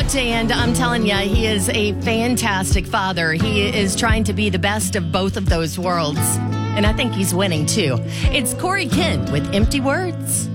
out, and I'm telling you, he is a fantastic father. He is trying to be the best of both of those worlds, and I think he's winning, too. It's Corey Kent with Empty Words.